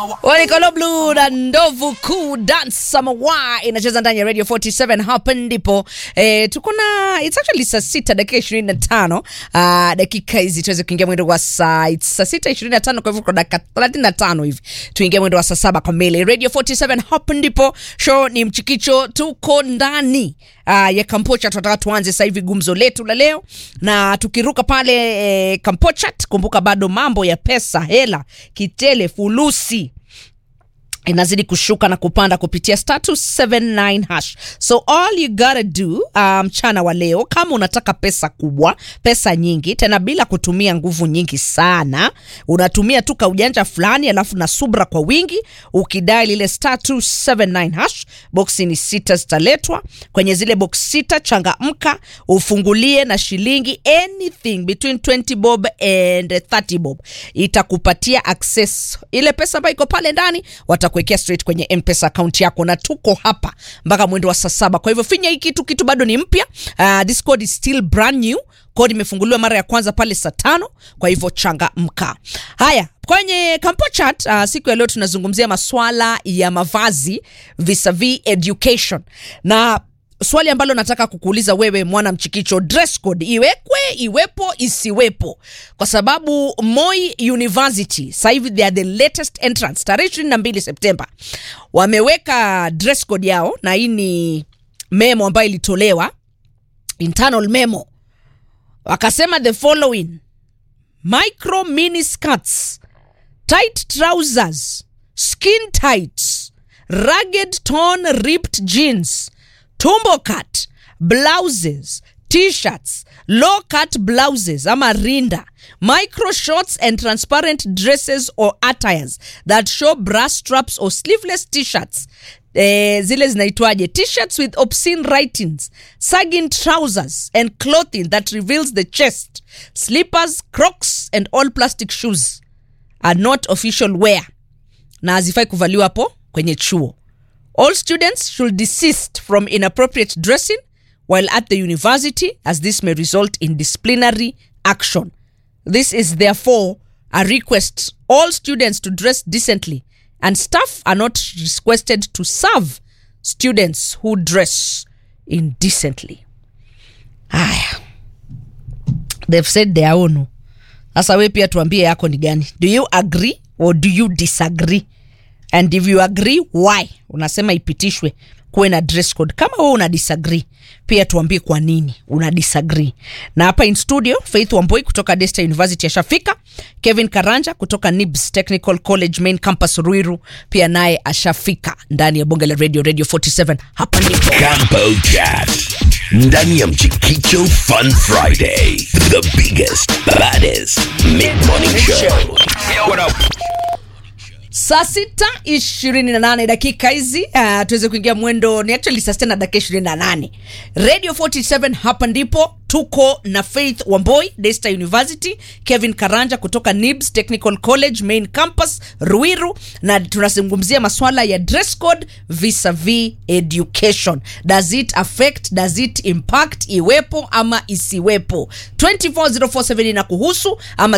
Walikolo Blue na Ndovu Kuu Dance Samawa inacheza ndani ya Radio 47. Hapa ndipo tuko na it's actually saa 6 dakika 25 dakika hizi tuweze kuingia mwendo wa saa 6:25 kwa hivyo kwa dakika 35 hivi tuingie mwendo wa saa 7 kamili. Radio 47 hapa ndipo show ni Mchikicho, tuko ndani ya Kampocha. Tunataka tuanze sasa hivi gumzo letu la leo, na tukiruka pale Kampocha, kumbuka bado mambo ya pesa, hela, kitele, fulusi inazidi kushuka na kupanda kupitia *279#. So all you gotta do mchana wa leo, kama unataka pesa kubwa, pesa nyingi, tena bila kutumia nguvu nyingi sana, unatumia tu kaujanja fulani alafu na subra kwa wingi, ukidial ile *279#, boxi ni 6 zitaletwa. Kwenye zile box 6 changamka, ufungulie na shilingi anything between 20 bob and 30 bob, itakupatia access ile pesa ambayo iko pale ndani, kuwekea straight kwenye M-Pesa account yako, na tuko hapa mpaka mwendo wa saa 7. Kwa hivyo finya hiki kitu bado ni mpya. This code is still brand new. Code imefunguliwa mara ya kwanza pale saa 5. Kwa hivyo changamka. Haya, kwenye Kampocha siku ya leo tunazungumzia masuala ya mavazi vis-a-vis education. Na swali ambalo nataka kukuuliza wewe mwana Mchikicho, dress code iwekwe, iwepo, isiwepo? Kwa sababu Moi University sasa hivi they are the latest entrance, tarehe 22 September wameweka dress code yao, na hii ni memo ambayo ilitolewa, internal memo. Wakasema the following: micro mini skirts, tight trousers, skin tights, ragged torn ripped jeans, tumbo cut blouses, t-shirts, low cut blouses ama rinda, micro shorts and transparent dresses or attires that show brass straps or sleeveless t-shirts. Zile zinaitwaje? T-shirts with obscene writings, sagging trousers and clothing that reveals the chest, slippers, crocs and all plastic shoes are not official wear na hazifai kuvaliwa hapo kwenye chuo. All students should desist from inappropriate dressing while at the university, as this may result in disciplinary action. This is therefore a request all students to dress decently, and staff are not requested to serve students who dress indecently. They've said their own. Sasa wewe pia tuambie yako ni gani? Do you agree or do you disagree? And if you agree, why? Unasema ipitishwe kuwe na dress code. Kama wewe una disagree, pia tuambie kwa nini una disagree. Na hapa in studio, Faith Wamboi kutoka Daystar University ashafika. Kevin Karanja kutoka NIBS Technical College Main Campus Ruiru pia naye ashafika ndani ya bonge la Radio 47. Hapa ndipo Campo Chat ndani ya Mchikicho Fun Friday, the biggest, baddest mid-morning show. Yo, what up? Saa 6:28 dakika hizi tuweze kuingia mwendo, ni actually saa 6 dakika 28. Radio 47 hapa ndipo tuko na Faith Wamboi Daystar University, Kevin Karanja kutoka NIBS Technical College Main Campus Ruiru, na tunazungumzia masuala ya dress code vis-a-vis education. Does it affect, does it impact, iwepo ama isiwepo? 24047 na kuhusu ama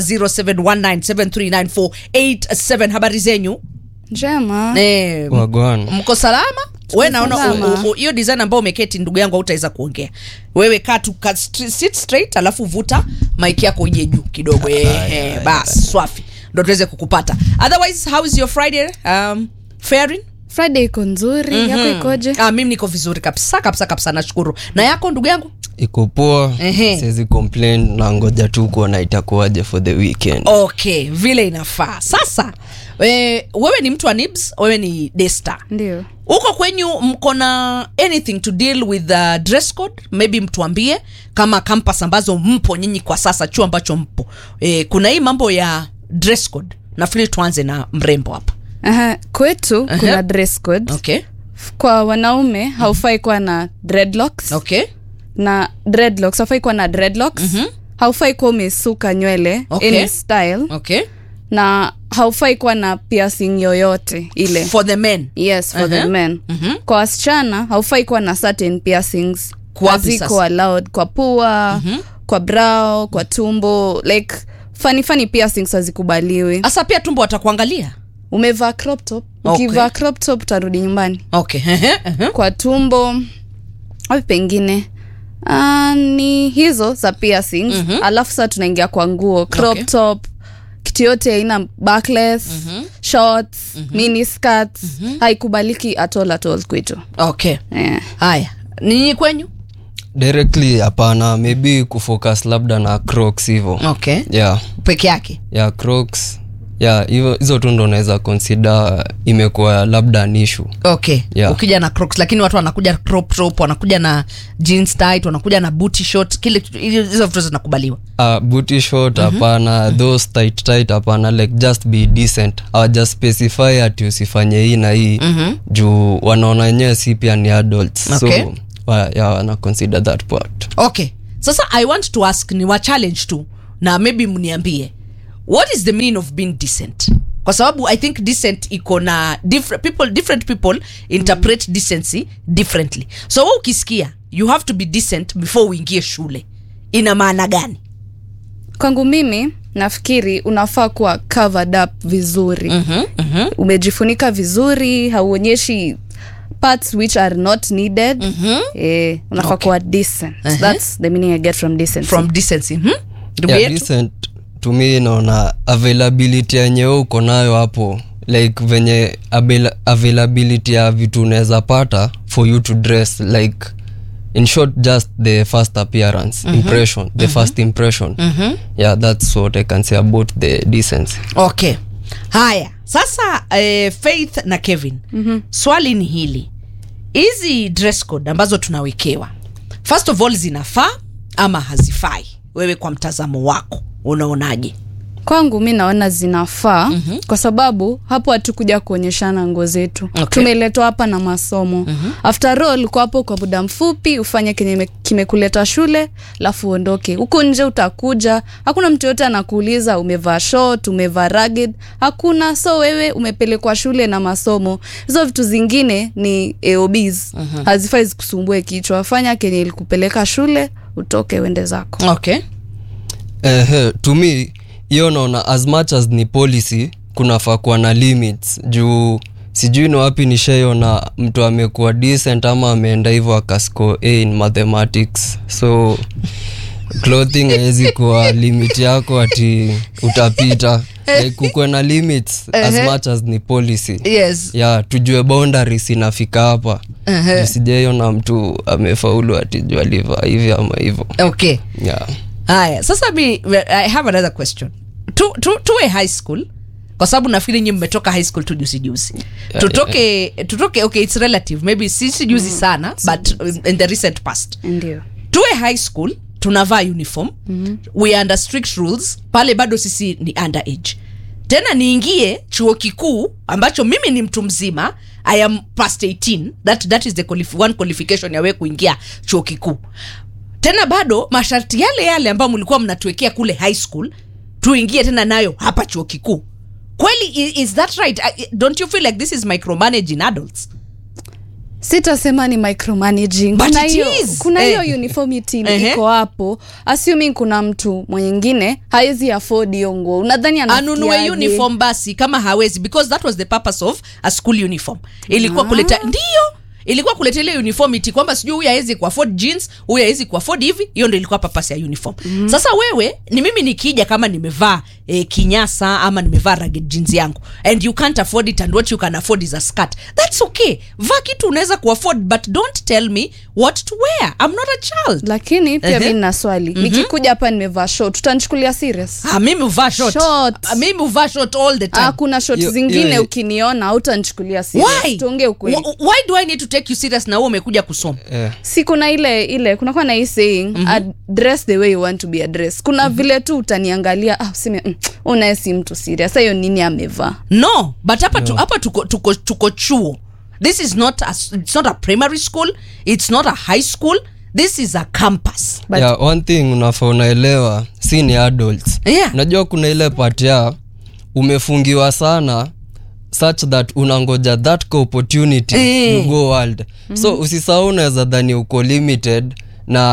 0719739487. Habari zenyu? Njema. Wagwan. Mko salama? Wewe naona hiyo design ambayo umeketi ndugu yangu hautaweza kuongea. Wewe kaa tu, sit straight alafu vuta mic yako ije juu kidogo. Bas, swafi. Ndio tuweze kukupata. Otherwise, how is your Friday faring? Friday iko nzuri. Yako ikoje? Mimi niko vizuri kabisa nashukuru. Na yako ndugu yangu? Iko poa. Siwezi complain, na ngoja tu kuona itakuwaje for the weekend. Okay, vile inafaa. Sasa wewe ni mtu wa NIBS, wewe ni Daystar. Ndio. Uko kwenyu mko na anything to deal with the dress code? Maybe mtuambie kama campus ambazo mpo nyinyi kwa sasa, chuo ambacho mpo. Kuna hii mambo ya dress code. Nafikiri tuanze na mrembo hapa. Kwetu kuna dress code. Okay. Kwa wanaume haufai kuwa na dreadlocks. Okay. Na dreadlocks haufai kuwa na dreadlocks. Haufai kuwa umesuka nywele any style. Okay. Na haufai kuwa na piercing yoyote ile. For the men. Yes, for the men. Kwa wasichana haufai kuwa na certain piercings. Haziko allowed kwa pua, kwa brow, kwa tumbo, like funny piercings hazikubaliwi. Asa pia tumbo watakuangalia. umevaa crop top. Ukivaa crop top utarudi nyumbani. Okay. Kwa tumbo wapi pengine ni hizo za piercings. Alafu sasa tunaingia kwa nguo, crop top, kitu yote ina backless, shorts, mini skirts, haikubaliki at all kwetu. Okay. Haya, nini kwenyu? Directly hapana, maybe kufocus labda na Crocs hivyo. Okay. Yeah. Peke yake. Yeah, Crocs. Yeah, hizo tu ndo naweza consider imekuwa labda an issue. Okay. Yeah. Ukija na Crocs, lakini watu wanakuja crop top, wanakuja na jeans tight, wanakuja na booty short, kile hizo vitu zinakubaliwa. Booty short hapana, those tight hapana, like just be decent. Just specify ati usifanye hii na hii juu wanaona wenyewe si pia ni adults. Okay. So yeah, wana consider that part. Okay. Sasa I want to ask, ni wa challenge tu na maybe mniambie, what is the meaning of being decent? Kwa sababu I think decent iko na different people interpret decency differently. So wewe ukisikia you have to be decent before uingie shule, ina maana gani? Kwangu mimi nafikiri unafaa kuwa covered up vizuri. Umejifunika vizuri, hauonyeshi parts which are not needed. Unafaa kuwa decent. That's the meaning I get from decency. From decency. Yeah, decent to me naona availability yenyewe uko nayo hapo, like venye availability ya vitu unaweza pata for you to dress, like in short just the first appearance, impression, the first impression. Yeah, that's what I can say about the decency. Okay. Haya, sasa Faith na Kevin, swali ni hili. Hizi dress code ambazo tunawekewa, first of all, zinafaa ama hazifai? Wewe kwa mtazamo wako unaonaje? Kwangu mimi naona zinafaa kwa sababu hapo hatukuja kuonyeshana nguo zetu. Okay. Tumeletwa hapa na masomo. After all uko hapo kwa muda mfupi, ufanye kenye kimekuleta shule, alafu uondoke. Huko nje utakuja, hakuna mtu yote anakuuliza umevaa short, umevaa ragged, hakuna. So wewe umepelekwa shule na masomo. Hizo vitu zingine ni AOBs. Hazifai kusumbue kichwa. Fanya kenye ilikupeleka shule, utoke uende zako. Okay. To me hiyo naona as much as ni policy kunafaa kuwa na limits, juu sijui ni wapi nishaiona mtu amekuwa decent ama ameenda hivyo akascore A in mathematics. So clothing haiwezi kuwa limit yako ati utapita. Like kukuwe na limits as much as ni policy. Yes. Yeah, tujue boundaries inafika hapa. Sijaiona mtu amefaulu ati jua liva hivi ama hivyo. Okay. Yeah. Haya, sasa I have another question. To a high school, kwa sababu nafikiri nyinyi mmetoka high school tu juzi. Tutoke, okay, it's relative. Maybe si juzi sana, but in the recent past. Ndio. To a high school, tunavaa uniform. We are under strict rules. Pale bado sisi ni underage. Tena niingie chuo kikuu ambacho mimi ni mtu mzima, I am past 18. That is the one qualification ya wewe kuingia chuo kikuu. Tena bado masharti yale ambayo mlikuwa mnatuwekea kule high school tuingie tena nayo hapa chuo kikuu. Kweli, is that right? Don't you feel like this is micromanaging adults? Sitasema ni micromanaging. Kuna hiyo uniformity iko hapo. Assuming kuna mtu mwingine haezi afford hiyo nguo. Unadhani anunue uniform basi kama hawezi, because that was the purpose of a school uniform. Ilikuwa kuleta ile uniformity kwamba sijui huyu hawezi kuafford jeans, huyu hawezi kuafford hivi. Hiyo ndio ilikuwa purpose ya uniform. Sasa wewe ni mimi nikija kama nimevaa kinyasa ama nimevaa ragged jeans yangu and you can't afford it, and what you can afford is a skirt. That's okay. Vaa kitu unaweza kuafford, but don't tell me what to wear. I'm not a child. Lakini pia mimi na swali. Nikikuja hapa nimevaa short, utanichukulia serious? Mimi huvaa short. Mimi huvaa short all the time. Kuna short zingine ukiniona hautanichukulia serious. Tuongee ukweli. Why do I need to take you serious na wewe umekuja kusoma? Si kuna ile kuna kwa na hii saying, address the way you want to be addressed. Kuna vile tu utaniangalia useme unaesi mtu serious. Hiyo nini amevaa? No, but hapa tuko chuo. This is it's not a primary school, it's not a high school. This is a campus. But one thing unafaa unaelewa, si ni adults. Unajua kuna ile part ya umefungiwa sana such that unangoja that opportunity you go world. So usisahau unaweza dhani uko limited, na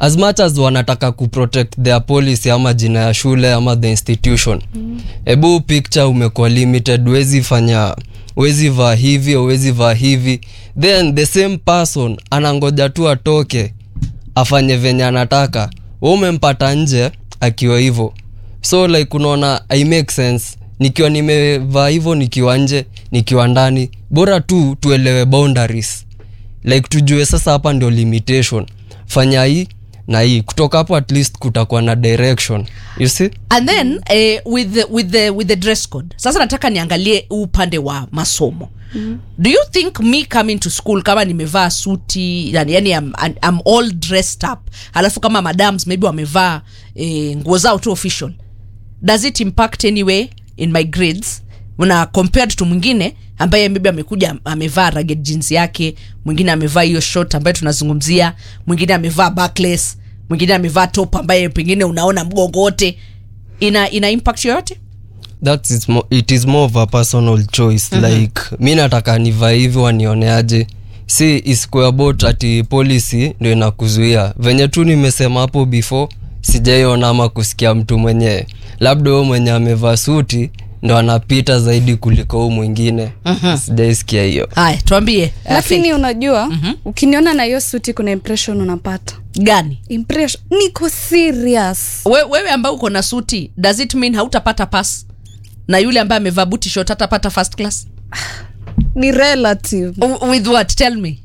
as much as wanataka kuprotect their policy ama jina ya shule ama the institution, ebu picture umekuwa limited, wezi vaa hivi, then the same person anangoja tu atoke afanye venye anataka, umempata nje akiwa hivyo. So like unaona I make sense, nikiwa nimevaa hivyo, nikiwa nje, nikiwa ndani, bora tu tuelewe boundaries, like tujue sasa hapa ndio limitation, fanya hii na hii, kutoka hapo at least kutakuwa na direction, you see. And then with the dress code, sasa nataka niangalie upande wa masomo. Do you think me coming to school kama nimevaa suti, yani I'm all dressed up, halafu kama madams maybe wamevaa nguo zao tu official, does it impact anyway in my grades when compared to mwingine ambaye maybe amekuja amevaa ragged jeans yake, mwingine amevaa hiyo short ambayo tunazungumzia, mwingine amevaa backless, mwingine amevaa top ambaye pengine unaona mgongo wote? Ina impact yoyote? It is more of a personal choice. Like mi nataka niva hivi wanioneaje, si isikuwe about ati policy ndio inakuzuia. Venye tu nimesema hapo before, sijaiona ama kusikia mtu mwenye labda wewe mwenye amevaa suti ndo anapita zaidi kuliko huyu mwingine. Sijaisikia hiyo. Haya, tuambie. Lakini unajua ukiniona na hiyo suti kuna impression unapata. Gani? Impression niko serious. Wewe ambaye uko na suti, does it mean hautapata pass? Na yule ambaye amevaa booty short atapata first class? Ni relative. With what? Tell me.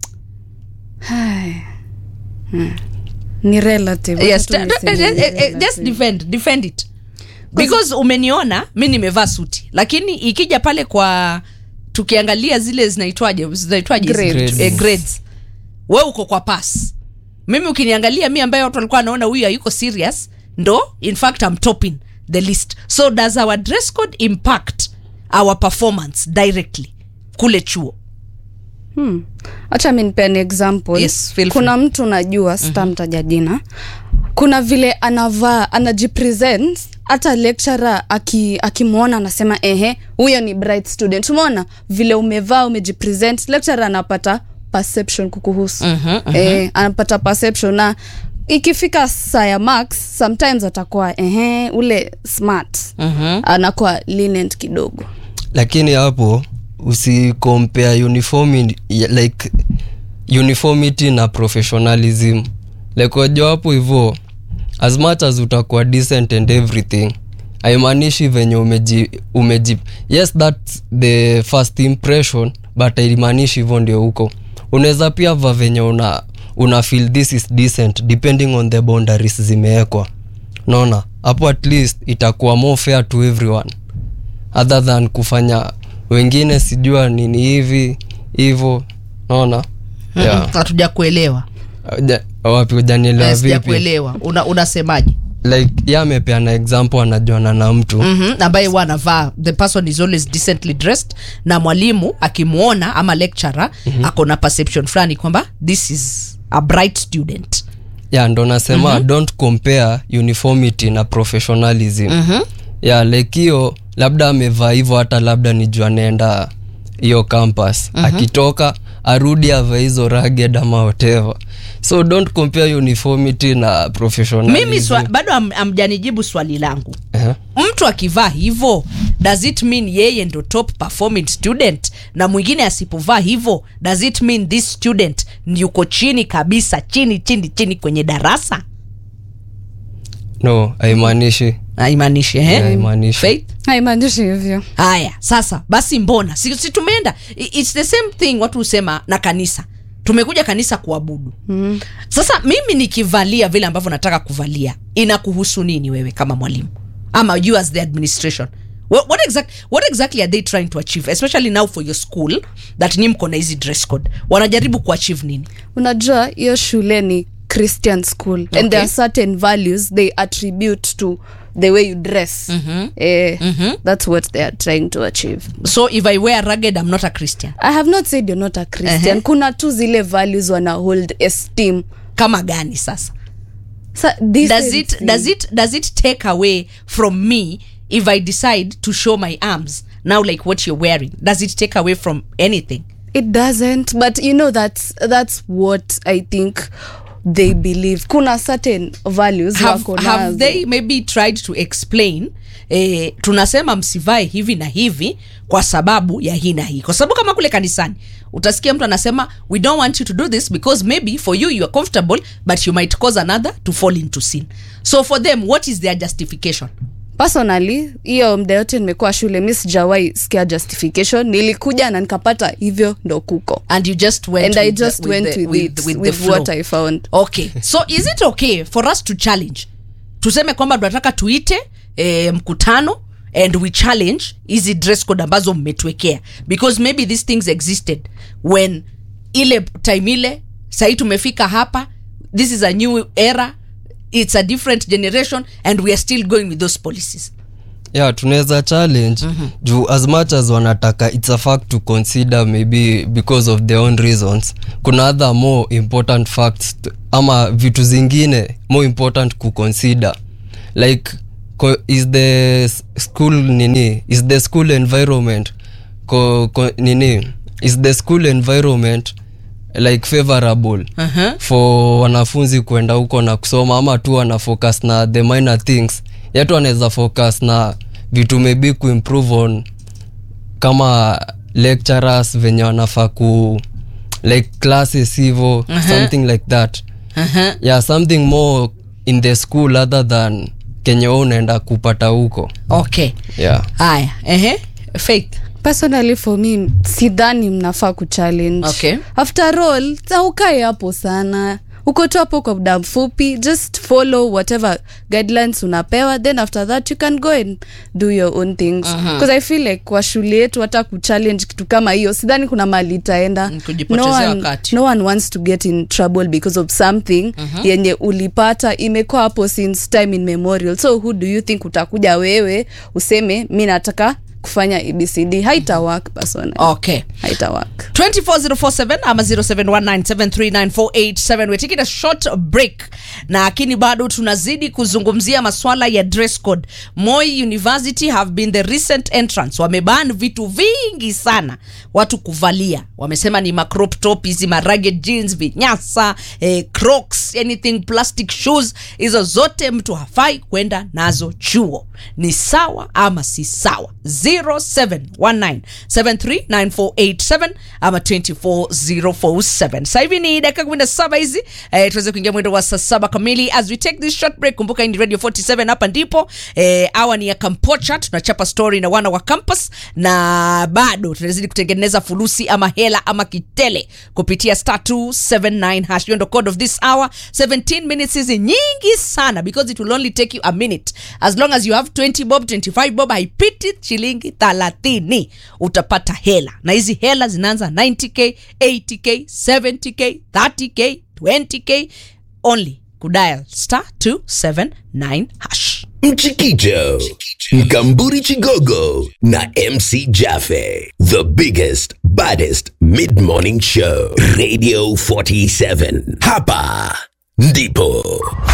Ni relative. Yes, just defend it. Because umeniona mimi nimevaa suti, lakini ikija pale kwa tukiangalia zile zinaitwaje grades, wewe uko kwa pass. Mimi ukiniangalia mimi ambaye watu walikuwa wanaona huyu hayuko serious, ndo in fact I'm topping the list. So does our dress code impact our performance directly kule chuo? Acha mimi nipe an example. Yes, kuna mtu najua sitamtaja jina, kuna vile anavaa anajipresent, hata lecturer akimuona anasema huyo ni bright student. Umeona vile umevaa umejipresent, lecturer anapata perception kukuhusu. Anapata perception, na ikifika saa ya marks sometimes atakuwa ule smart, anakuwa lenient kidogo. Lakini hapo usicompare uniformity na professionalism. Like wajua hapo hivyo, as much as utakuwa decent and everything, haimaanishi venye umeji yes, that's the first impression, but haimaanishi hivyo ndio huko. Unaweza pia va venye una feel this is decent depending on the boundaries zimeekwa. Naona hapo at least itakuwa more fair to everyone, other than kufanya wengine sijua nini hivi hivyo. Naona hatuja kuelewa. Wapi hujanielewa vipi? Kuelewa. Unasemaje? Like amepeana example, anajuana na mtu ambaye wanavaa, the person is always decently dressed, na mwalimu akimuona ama lecturer akona perception fulani kwamba this is a bright student. Ndo nasema don't compare uniformity na professionalism. Like hiyo labda amevaa hivyo, hata labda nijua nenda hiyo campus, akitoka arudi ava hizo ragged ama whatever. So don't compare uniformity na professionalism. Mimi bado amjanijibu swali langu. Mtu akivaa hivyo, does it mean yeye ndo top performing student, na mwingine asipovaa hivyo, does it mean this student yuko chini kabisa, chini kwenye darasa? No, haimaanishi. Faith? Haimaanishi hivyo. Haya, sasa basi mbona si tumeenda, it's the same thing watu husema na kanisa. Tumekuja kanisa kuabudu. Sasa mimi nikivalia vile ambavyo nataka kuvalia, inakuhusu nini wewe kama mwalimu ama you as the administration? What exactly are they trying to achieve, especially now for your school that ni mko na hizi dress code? Wanajaribu kuachieve nini? Unajua hiyo shule ni Christian school, and there are certain values they attribute to the way you dress. That's what they are trying to achieve. So if I wear ragged, I'm not a Christian? I have not said you're not a Christian. Kuna tu zile values wana hold esteem. Kama gani sasa? Does it take away from me if I decide to show my arms now, like what you're wearing? Does it take away from anything? It doesn't, but you know that's what I think they believe kuna certain values wako nazo. Have they maybe tried to explain tunasema msivae hivi na hivi kwa sababu ya hii na hii? Kwa sababu kama kule kanisani utasikia mtu anasema we don't want you to do this because maybe for you are comfortable but you might cause another to fall into sin. So for them, what is their justification? Personally, hiyo mda yote nimekuwa shule, mimi sijawahi sikia justification. Nilikuja na nikapata hivyo ndo kuko. And you just went and I just went with what I found. Okay. So is it okay for us to challenge? Tuseme kwamba tunataka tuite mkutano and we challenge hizi dress code ambazo mmetuwekea because maybe these things existed when ile time ile, sasa tumefika hapa, this is a new era, it's a different generation and we are still going with those policies. Yeah, tunaweza challenge juu as much as wanataka, it's a fact to consider maybe because of their own reasons. Kuna other more important facts ama vitu zingine more important ku consider, like is the school environment is the school environment like favorable for wanafunzi kwenda huko na kusoma, ama tu wana focus na the minor things? Yetu wanaweza focus na vitu maybe kuimprove on, kama lecturers venye wanafaa ku like classes hivo, something like that. Yeah, something more in the school other than kenye unaenda kupata huko. Okay. Yeah. Haya, Faith. Personally for me, sidhani mnafaa kuchallenge. Okay. After all, ukae hapo sana. Uko tu hapo kwa muda mfupi, just follow whatever guidelines unapewa, then after that you can go and do your own things. Because I feel like kwa shule yetu hata kuchallenge kitu kama hiyo, sidhani kuna mahali itaenda. No one wants to get in trouble because of something yenye ulipata imekuwa hapo since time immemorial. So who do you think utakuja wewe useme mimi nataka kufanya ABCD? Haita work personally. Okay. Haita work. 24047 ama 0719739487. We're taking a short break. Na lakini bado tunazidi kuzungumzia maswala ya dress code. Moi University have been the recent entrance. Wameban vitu vingi sana watu kuvalia. Wamesema ni crop top, hizi ragged jeans, vinyasa, Crocs, anything plastic shoes. Hizo zote mtu hafai kwenda nazo chuo. Ni sawa ama si sawa? 0719739487 ama 24047. Sasa hivi ni dakika 17 hizi, tuweze kuingia mwendo wa saa 7 kamili as we take this short break. Kumbuka ni Radio 47 hapa ndipo awa ni ya Kampocha, tunachapa story na wana wa campus, na bado tunazidi kutengeneza fulusi ama hela ama kitele kupitia *279# hiyo ndo code of this hour. 17 minutes is nyingi sana because it will only take you a minute. As long as you have 20 bob, 25 bob, haipiti shilingi 30 utapata hela, na hizi hela zinaanza 90k, 80k, 70k, 30k, 20k, only kudial *279#. Mchikicho, Mkamburi Chigogo na MC Jaffe. The biggest, baddest mid-morning show. Radio 47. Hapa ndipo.